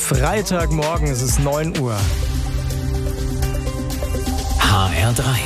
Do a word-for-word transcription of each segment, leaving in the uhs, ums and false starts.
Freitagmorgen, es ist neun Uhr. H R drei.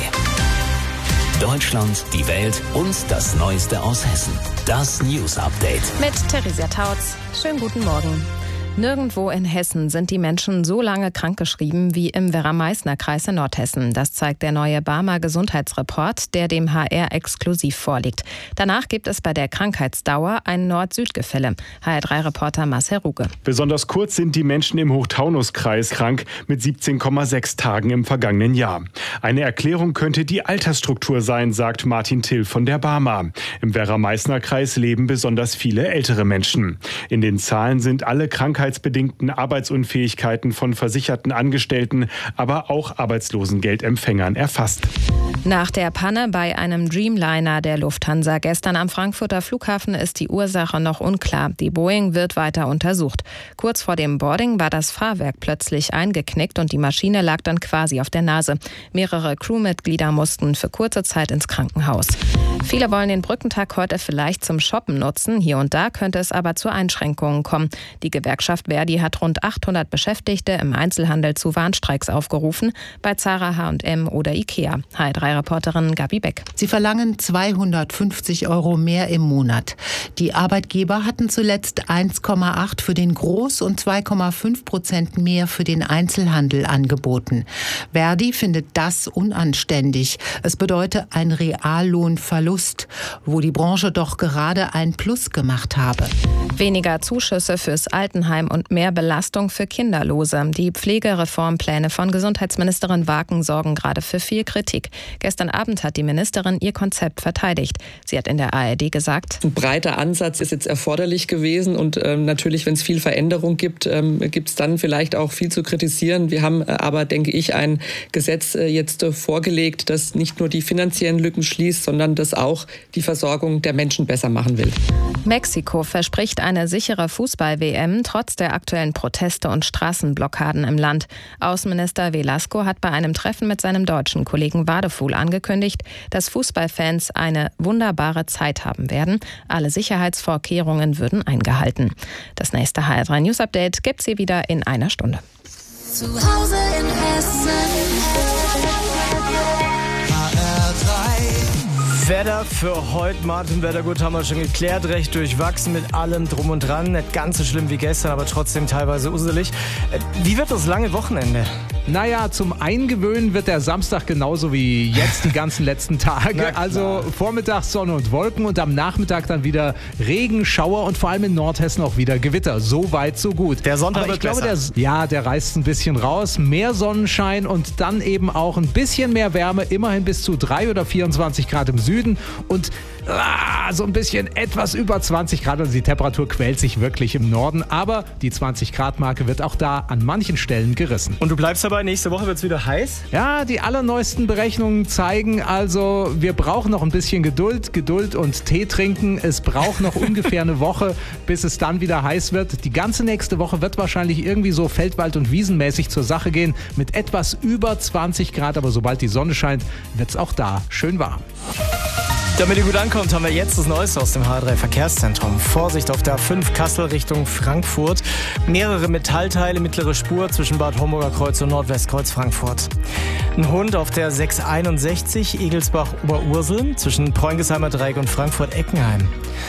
Deutschland, die Welt und das Neueste aus Hessen. Das News Update. Mit Theresia Tautz. Schönen guten Morgen. Nirgendwo in Hessen sind die Menschen so lange krankgeschrieben wie im Werra-Meißner-Kreis in Nordhessen. Das zeigt der neue Barmer Gesundheitsreport, der dem H R exklusiv vorliegt. Danach gibt es bei der Krankheitsdauer ein Nord-Süd-Gefälle. H R drei Reporter Marcel Ruge. Besonders kurz sind die Menschen im Hochtaunuskreis krank mit siebzehn Komma sechs Tagen im vergangenen Jahr. Eine Erklärung könnte die Altersstruktur sein, sagt Martin Till von der Barmer. Im Werra-Meißner-Kreis leben besonders viele ältere Menschen. In den Zahlen sind alle Krankheitsbedingten Arbeitsunfähigkeiten von versicherten Angestellten, aber auch Arbeitslosengeldempfängern erfasst. Nach der Panne bei einem Dreamliner der Lufthansa gestern am Frankfurter Flughafen ist die Ursache noch unklar. Die Boeing wird weiter untersucht. Kurz vor dem Boarding war das Fahrwerk plötzlich eingeknickt und die Maschine lag dann quasi auf der Nase. Mehrere Crewmitglieder mussten für kurze Zeit ins Krankenhaus. Viele wollen den Brückentag heute vielleicht zum Shoppen nutzen. Hier und da könnte es aber zu Einschränkungen kommen. Die Gewerkschaft Verdi hat rund achthundert Beschäftigte im Einzelhandel zu Warnstreiks aufgerufen, bei Zara, H und M oder Ikea. H R drei Reporterin Gabi Beck. Sie verlangen zweihundertfünfzig Euro mehr im Monat. Die Arbeitgeber hatten zuletzt eins Komma acht für den Groß- und zwei Komma fünf Prozent mehr für den Einzelhandel angeboten. Verdi findet das unanständig. Es bedeute ein Reallohnverlust, wo die Branche doch gerade ein Plus gemacht habe. Weniger Zuschüsse fürs Altenheim und mehr Belastung für Kinderlose. Die Pflegereformpläne von Gesundheitsministerin Waken sorgen gerade für viel Kritik. Gestern Abend hat die Ministerin ihr Konzept verteidigt. Sie hat in der A R D gesagt: Ein breiter Ansatz ist jetzt erforderlich gewesen und ähm, natürlich, wenn es viel Veränderung gibt, ähm, gibt es dann vielleicht auch viel zu kritisieren. Wir haben äh, aber, denke ich, ein Gesetz äh, jetzt äh, vorgelegt, das nicht nur die finanziellen Lücken schließt, sondern das auch die Versorgung der Menschen besser machen will. Mexiko verspricht eine sichere Fußball-W M trotz der aktuellen Proteste und Straßenblockaden im Land. Außenminister Velasco hat bei einem Treffen mit seinem deutschen Kollegen Wadefuhl angekündigt, dass Fußballfans eine wunderbare Zeit haben werden. Alle Sicherheitsvorkehrungen würden eingehalten. Das nächste H R drei News Update gibt's hier wieder in einer Stunde. Zu Hause in Hessen. H R drei. Wetter für heute, Martin Wettergut, haben wir schon geklärt, recht durchwachsen mit allem drum und dran. Nicht ganz so schlimm wie gestern, aber trotzdem teilweise uselig. Wie wird das lange Wochenende? Naja, zum Eingewöhnen wird der Samstag genauso wie jetzt die ganzen letzten Tage. Also vormittags Sonne und Wolken und am Nachmittag dann wieder Regen, Schauer und vor allem in Nordhessen auch wieder Gewitter. So weit, so gut. Der Sonntag Aber wird ich glaube, besser. Der, ja, der reißt ein bisschen raus. Mehr Sonnenschein und dann eben auch ein bisschen mehr Wärme. Immerhin bis zu drei oder vierundzwanzig Grad im Süden und ah, so ein bisschen etwas über zwanzig Grad. Also die Temperatur quält sich wirklich im Norden. Aber die zwanzig Grad Marke wird auch da an manchen Stellen gerissen. Und du bleibst dabei, nächste Woche wird es wieder heiß? Ja, die allerneuesten Berechnungen zeigen also, wir brauchen noch ein bisschen Geduld, Geduld und Tee trinken. Es braucht noch ungefähr eine Woche, bis es dann wieder heiß wird. Die ganze nächste Woche wird wahrscheinlich irgendwie so Feldwald- und Wiesenmäßig zur Sache gehen mit etwas über zwanzig Grad. Aber sobald die Sonne scheint, wird es auch da schön warm. Damit ihr gut ankommt, haben wir jetzt das Neueste aus dem H R drei Verkehrszentrum. Vorsicht auf der A fünf Kassel Richtung Frankfurt. Mehrere Metallteile, mittlere Spur zwischen Bad Homburger Kreuz und Nordwestkreuz Frankfurt. Ein Hund auf der sechs einundsechzig Egelsbach-Oberursel zwischen Preungesheimer Dreieck und Frankfurt-Eckenheim.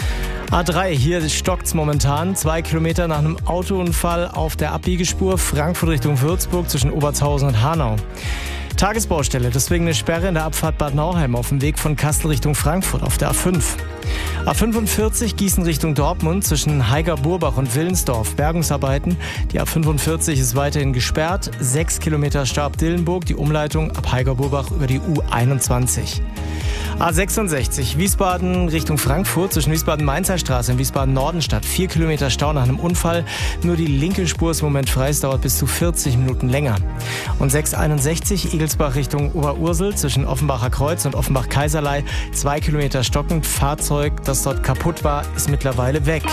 A drei, hier stockt's momentan. Zwei Kilometer nach einem Autounfall auf der Abbiegespur Frankfurt Richtung Würzburg zwischen Obertshausen und Hanau. Tagesbaustelle, deswegen eine Sperre in der Abfahrt Bad Nauheim auf dem Weg von Kassel Richtung Frankfurt auf der A fünf. A fünfundvierzig Gießen Richtung Dortmund zwischen Heiger-Burbach und Willensdorf. Bergungsarbeiten. Die A fünfundvierzig ist weiterhin gesperrt. Sechs Kilometer Starb-Dillenburg. Die Umleitung ab Heiger-Burbach über die U einundzwanzig. A sechsundsechzig Wiesbaden Richtung Frankfurt zwischen Wiesbaden-Mainzer Straße und Wiesbaden-Nordenstadt. Vier Kilometer Stau nach einem Unfall. Nur die linke Spur ist im Moment frei. Es dauert bis zu vierzig Minuten länger. Und sechs einundsechzig Egelsbach Richtung Oberursel zwischen Offenbacher Kreuz und Offenbach-Kaiserlei. Zwei Kilometer stockend. Fahrzeug, das dort kaputt war, ist mittlerweile weg.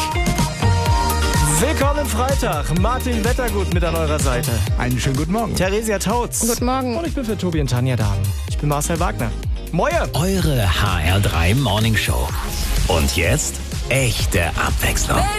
Willkommen Freitag. Martin Wettergut mit an eurer Seite. Einen schönen guten Morgen. Theresia Tautz. Guten Morgen. Und ich bin für Tobi und Tanja da. Ich bin Marcel Wagner. Moje. Eure H R drei Morning Show. Und jetzt echte Abwechslung.